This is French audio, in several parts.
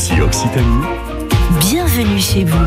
Ici Occitanie. Bienvenue chez vous.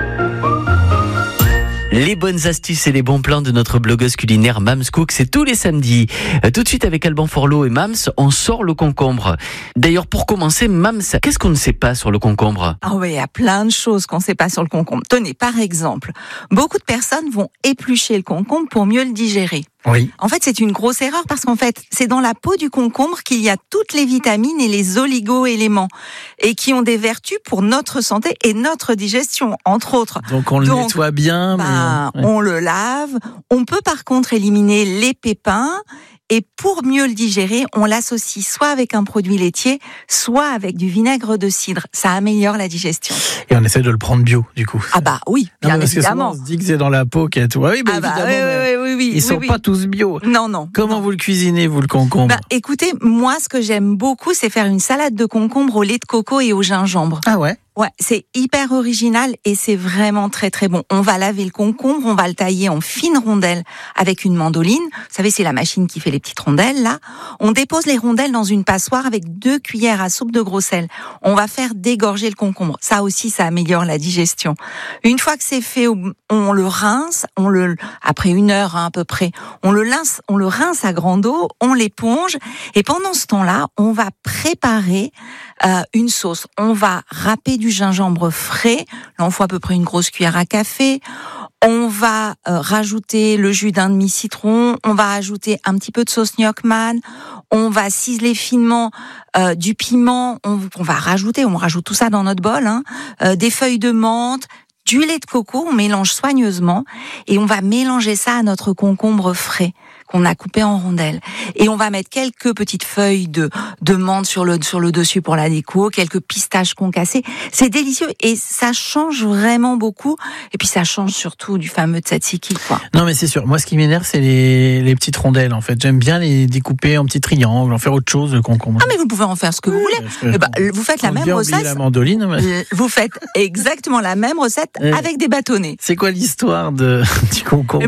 Les bonnes astuces et les bons plans de notre blogueuse culinaire Mams Cook, c'est tous les samedis. Tout de suite avec Alban Forlot et Mams, on sort le concombre. D'ailleurs, pour commencer, Mams, qu'est-ce qu'on ne sait pas sur le concombre ? Ah oui, il y a plein de choses qu'on ne sait pas sur le concombre. Tenez, par exemple, beaucoup de personnes vont éplucher le concombre pour mieux le digérer. Oui. En fait, c'est une grosse erreur parce qu'en fait, c'est dans la peau du concombre qu'il y a toutes les vitamines et les oligo-éléments et qui ont des vertus pour notre santé et notre digestion, entre autres. Donc on le nettoie bien. On le lave. On peut par contre éliminer les pépins. Et pour mieux le digérer, on l'associe soit avec un produit laitier, soit avec du vinaigre de cidre. Ça améliore la digestion. Et on essaie de le prendre bio, du coup. Ah bah oui, bien évidemment. Parce que souvent, on se dit que c'est dans la peau qu'il y a tout. Ah oui, bah évidemment. Oui, ils sont pas tous bio. Non. Comment vous le cuisinez, vous, le concombre ? Écoutez, moi, ce que j'aime beaucoup, c'est faire une salade de concombre au lait de coco et au gingembre. Ah ouais ? Ouais, c'est hyper original et c'est vraiment très très bon. On va laver le concombre, on va le tailler en fines rondelles avec une mandoline. Vous savez, c'est la machine qui fait les petites rondelles là. On dépose les rondelles dans une passoire avec 2 cuillères à soupe de gros sel. On va faire dégorger le concombre. Ça aussi, ça améliore la digestion. Une fois que c'est fait, on le rince, après 1 heure à peu près, on le rince à grande eau, on l'éponge et pendant ce temps-là, on va préparer une sauce. On va râper du gingembre frais. Là, on faut à peu près une grosse cuillère à café. On va rajouter le jus d'un demi-citron. On va ajouter un petit peu de sauce Gnocchman. On va ciseler finement du piment. On rajoute tout ça dans notre bol. Des feuilles de menthe, du lait de coco. On mélange soigneusement et on va mélanger ça à notre concombre frais qu'on a coupé en rondelles. Et on va mettre quelques petites feuilles de menthe sur le dessus pour la déco, quelques pistaches concassées. C'est délicieux et ça change vraiment beaucoup. Et puis ça change surtout du fameux tzatziki, quoi. Non, mais c'est sûr. Moi, ce qui m'énerve, c'est les petites rondelles, en fait. J'aime bien les découper en petits triangles, en faire autre chose, le concombre. Ah, mais vous pouvez en faire ce que vous voulez. Vous faites la même recette. La mandoline. Mais... Vous faites exactement la même recette avec des bâtonnets. C'est quoi l'histoire du concombre ?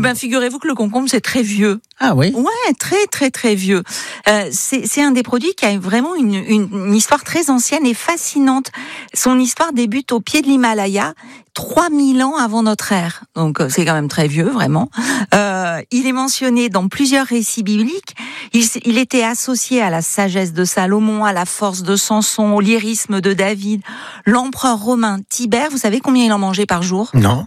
Figurez-vous que le concombre, c'est très vieux. Ah oui. Ouais, très très très vieux. C'est un des produits qui a vraiment une histoire très ancienne et fascinante. Son histoire débute au pied de l'Himalaya, 3000 ans avant notre ère. Donc c'est quand même très vieux, vraiment. Il est mentionné dans plusieurs récits bibliques. Il était associé à la sagesse de Salomon, à la force de Samson, au lyrisme de David. L'empereur romain Tibère, vous savez combien il en mangeait par jour ? Non.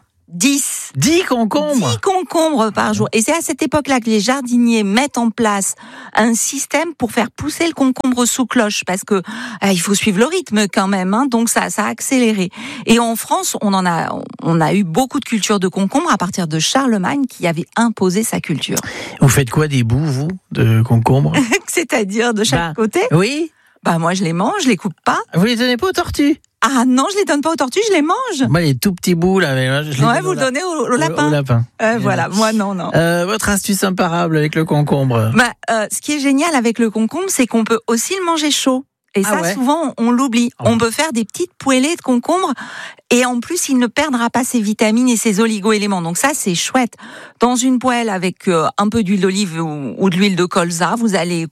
10 concombres. 10 concombres par jour. Et c'est à cette époque-là que les jardiniers mettent en place un système pour faire pousser le concombre sous cloche, parce que il faut suivre le rythme quand même, donc ça a accéléré. Et en France, on a eu beaucoup de cultures de concombre à partir de Charlemagne qui avait imposé sa culture. Vous faites quoi des bouts, vous, de concombre ? C'est-à-dire de chaque côté ? Oui. Moi je les mange, je les coupe pas. Vous les donnez pas aux tortues ? Ah non, je les donne pas aux tortues, je les mange. Moi, les tout petits bouts, là, je les donne vous le donnez au lapin. Au lapin. Voilà, moi non. Votre astuce imparable avec le concombre. Ce qui est génial avec le concombre, c'est qu'on peut aussi le manger chaud. Et souvent, on l'oublie. On peut faire des petites poêlées de concombre. Et en plus, il ne perdra pas ses vitamines et ses oligo-éléments. Donc ça, c'est chouette. Dans une poêle avec un peu d'huile d'olive ou de l'huile de colza, vous allez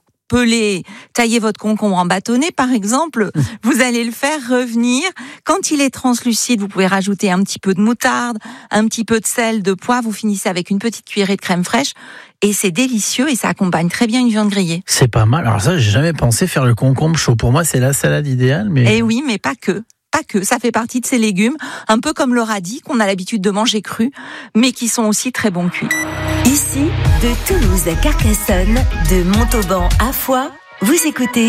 tailler votre concombre en bâtonnets, par exemple. Vous allez le faire revenir. Quand il est translucide, vous pouvez rajouter un petit peu de moutarde, un petit peu de sel, de poivre. Vous finissez avec une petite cuillerée de crème fraîche. Et c'est délicieux et ça accompagne très bien une viande grillée. C'est pas mal. Alors ça, j'ai jamais pensé faire le concombre chaud. Pour moi, c'est la salade idéale. Mais... Eh oui, mais pas que. Ça fait partie de ces légumes, un peu comme le radis qu'on a l'habitude de manger cru, mais qui sont aussi très bons cuits. Ici, de Toulouse à Carcassonne, de Montauban à Foix, vous écoutez